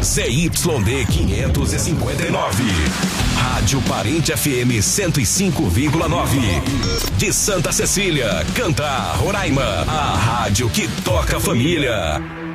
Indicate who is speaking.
Speaker 1: ZYD 559. Rádio Parente FM 105,9. De Santa Cecília, Cantar, Roraima. A rádio que toca a família.